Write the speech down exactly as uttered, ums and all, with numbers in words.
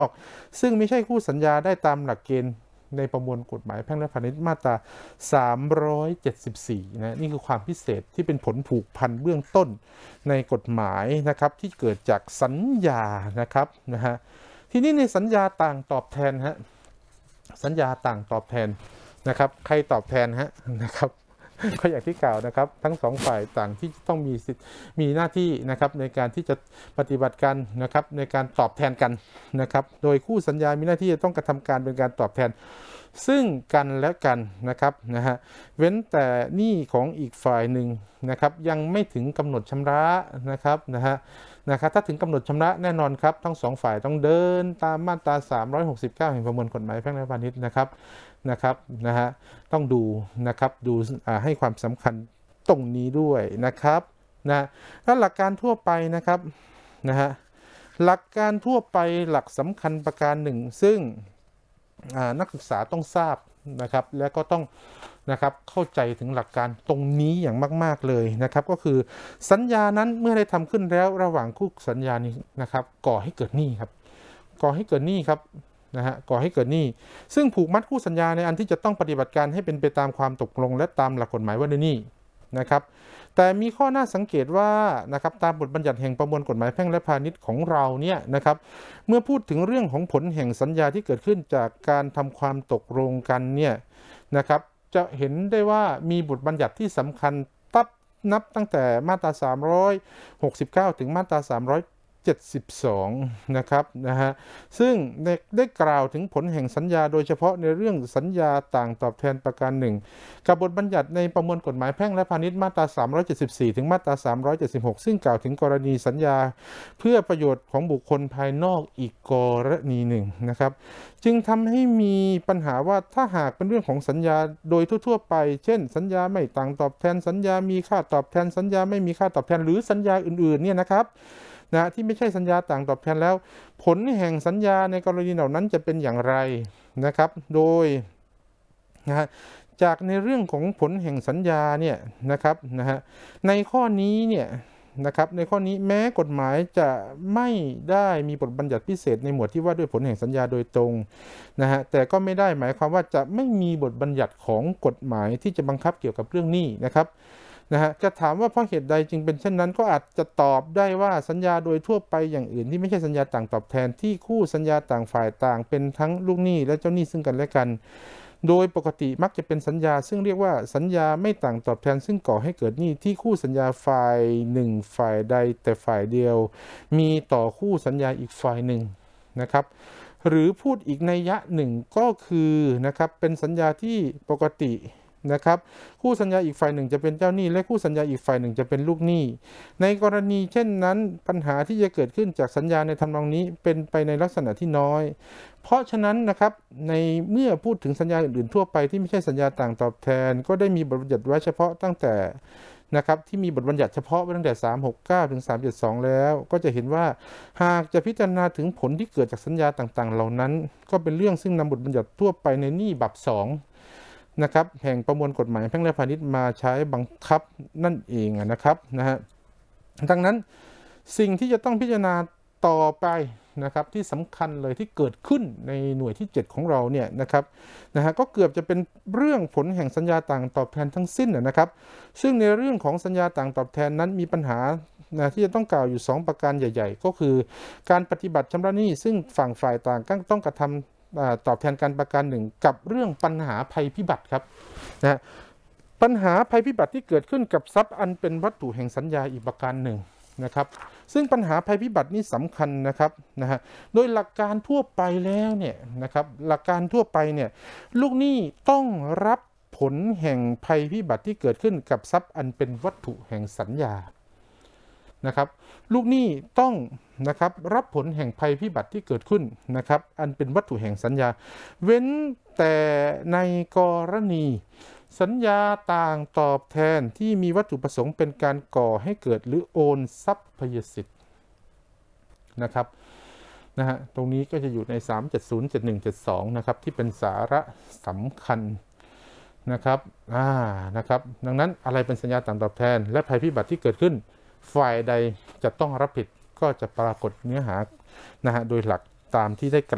ออกซึ่งไม่ใช่คู่สัญญาได้ตามหลักเกณฑ์ในประมวลกฎหมายแพ่งและพาณิชย์มาตราสามร้อยเจ็ดสิบสี่นะนี่คือความพิเศษที่เป็นผลผูกพันเบื้องต้นในกฎหมายนะครับที่เกิดจากสัญญานะครับนะฮะทีนี้ในสัญญาต่างตอบแทนฮะสัญญาต่างตอบแทนนะครับใครตอบแทนฮะนะครับก็อย่างที่กล่าวนะครับทั้งสองฝ่ายต่างที่ต้องมีสิทธิ์มีหน้าที่นะครับในการที่จะปฏิบัติกันนะครับในการตอบแทนกันนะครับโดยคู่สัญญามีหน้าที่จะต้องกระทำการเป็นการตอบแทนซึ่งกันและกันนะครับนะฮะเว้นแต่หนี้ของอีกฝ่ายหนึ่งนะครับยังไม่ถึงกำหนดชำระนะครับนะฮะนะครับถ้าถึงกำหนดชำระแน่นอนครับทั้งสองฝ่ายต้องเดินตามมาตราสามร้อยหกสิบเก้าแห่งประมวลกฎหมายแพ่งและพาณิชย์นะครับนะครับนะฮะต้องดูนะครับดูให้ความสำคัญตรงนี้ด้วยนะครับนะแล้วหลักการทั่วไปนะครับนะฮะหลักการทั่วไปหลักสำคัญประการหนึ่งซึ่งนักศึกษาต้องทราบนะครับและก็ต้องนะครับเข้าใจถึงหลักการตรงนี้อย่างมากๆเลยนะครับก็คือสัญญานั้นเมื่อได้ทำขึ้นแล้วระหว่างคู่สัญญานี้นะครับก่อให้เกิดหนี้ครับก่อให้เกิดหนี้ครับนะฮะก่อให้เกิดหนี้ซึ่งผูกมัดคู่สัญญาในอันที่จะต้องปฏิบัติการให้เป็นไปตามความตกลงและตามหลักกฎหมายว่าด้วยหนี้นะครับแต่มีข้อน่าสังเกตว่านะครับตามบทบัญญัติแห่งประมวลกฎหมายแพ่งและพาณิชย์ของเราเนี่ยนะครับเมื่อพูดถึงเรื่องของผลแห่งสัญญาที่เกิดขึ้นจากการทำความตกลงกันเนี่ยนะครับจะเห็นได้ว่ามีบทบัญญัติที่สำคัญตับนับตั้งแต่มาตราสามร้อยหกสิบเก้าถึงมาตราสามร้อยเจ็ดสิบสองนะครับนะฮะซึ่งได้กล่าวถึงผลแห่งสัญญาโดยเฉพาะในเรื่องสัญญาต่างตอบแทนประการหนึ่งกับบทบัญญัติในประมวลกฎหมายแพ่งและพาณิชย์มาตราสามร้อยเจ็ดสิบสี่ถึงมาตราสามร้อยเจ็ดสิบหกซึ่งกล่าวถึงกรณีสัญญาเพื่อประโยชน์ของบุคคลภายนอกอีกกรณีหนึ่งนะครับจึงทำให้มีปัญหาว่าถ้าหากเป็นเรื่องของสัญญาโดยทั่วๆไปเช่นสัญญาไม่ต่างตอบแทนสัญญามีค่าตอบแทนสัญญาไม่มีค่าตอบแทนหรือสัญญาอื่นๆเนี่ยนะครับนะที่ไม่ใช่สัญญาต่างตอบแทนแล้วผลแห่งสัญญาในกรณีเหล่านั้นจะเป็นอย่างไรนะครับโดยนะฮะจากในเรื่องของผลแห่งสัญญาเนี่ยนะครับนะฮะในข้อนี้เนี่ยนะครับในข้อนี้แม้กฎหมายจะไม่ได้มีบทบัญญัติพิเศษในหมวดที่ว่าด้วยผลแห่งสัญญาโดยตรงนะฮะแต่ก็ไม่ได้หมายความว่าจะไม่มีบทบัญญัติของกฎหมายที่จะบังคับเกี่ยวกับเรื่องนี้นะครับนะฮะจะถามว่าเพราะเหตุใดจึงเป็นเช่นนั้นก็อาจจะตอบได้ว่าสัญญาโดยทั่วไปอย่างอื่นที่ไม่ใช่สัญญาต่างตอบแทนที่คู่สัญญาต่างฝ่ายต่างเป็นทั้งลูกหนี้และเจ้าหนี้ซึ่งกันและกันโดยปกติมักจะเป็นสัญญาซึ่งเรียกว่าสัญญาไม่ต่างตอบแทนซึ่งก่อให้เกิดหนี้ที่คู่สัญญาฝ่ายหนึ่งฝ่ายใดแต่ฝ่ายเดียวมีต่อคู่สัญญาอีกฝ่ายหนึ่งนะครับหรือพูดอีกนัยยะหนึ่งก็คือนะครับเป็นสัญญาที่ปกตินะครับคู่สัญญาอีกฝ่ายหนึ่งจะเป็นเจ้าหนี้และคู่สัญญาอีกฝ่ายหนึ่งจะเป็นลูกหนี้ในกรณีเช่นนั้นปัญหาที่จะเกิดขึ้นจากสัญญาในทำนองนี้เป็นไปในลักษณะที่น้อยเพราะฉะนั้นนะครับในเมื่อพูดถึงสัญญาอื่นๆทั่วไปที่ไม่ใช่สัญญาต่างตอบแทนก็ได้มีบทบัญญัติไว้เฉพาะตั้งแต่นะครับที่มีบทบัญญัติเฉพาะไว้ตั้งแต่สามร้อยหกสิบเก้าถึงสามร้อยเจ็ดสิบสองแล้วก็จะเห็นว่าหากจะพิจารณาถึงผลที่เกิดจากสัญญาต่างๆเหล่านั้นก็เป็นเรื่องซึ่งนำบทบัญญัติทั่วไปในหนี้บับสองนะครับแห่งประมวลกฎหมายแพ่งและพาณิชย์มาใช้บังคับนั่นเองนะครับนะฮะดังนั้นสิ่งที่จะต้องพิจารณาต่อไปนะครับที่สำคัญเลยที่เกิดขึ้นในหน่วยที่เจ็ดของเราเนี่ยนะครับนะฮะก็เกือบจะเป็นเรื่องผลแห่งสัญญาต่างตอบแทนทั้งสิ้นนะครับซึ่งในเรื่องของสัญญาต่างตอบแทนนั้นมีปัญหานะที่จะต้องกล่าวอยู่สองประการใหญ่ๆก็คือการปฏิบัติชำระหนี้ซึ่งฝั่งฝ่ายต่างก็ต้องกระทำตอบแทนการประการหนึ่งกับเรื่องปัญหาภัยพิบัติครับนะปัญหาภัยพิบัติที่เกิดขึ้นกับทรัพย์อันเป็นวัตถุแห่งสัญญาอีกประการหนึ่งนะครับซึ่งปัญหาภัยพิบัตินี้สำคัญนะครับนะฮะโดยหลักการทั่วไปแล้วเนี่ยนะครับหลักการทั่วไปเนี่ยลูกหนี้ต้องรับผลแห่งภัยพิบัติที่เกิดขึ้นกับทรัพย์อันเป็นวัตถุแห่งสัญญานะครับลูกหนี้ต้องนะครับรับผลแห่งภัยพิบัติที่เกิดขึ้นนะครับอันเป็นวัตถุแห่งสัญญาเว้นแต่ในกรณีสัญญาต่างตอบแทนที่มีวัตถุประสงค์เป็นการก่อให้เกิดหรือโอนทรัพยสิทธิ์นะครับนะฮะตรงนี้ก็จะอยู่ในสามเจ็ดศูนย์ เจ็ดหนึ่ง เจ็ดสองนะครับที่เป็นสาระสำคัญนะครับอ่านะครับดังนั้นอะไรเป็นสัญญาต่างตอบแทนและภัยพิบัติที่เกิดขึ้นฝ่ายใดจะต้องรับผิดก็จะปรากฏเนื้อหานะฮะโดยหลักตามที่ได้กล่าว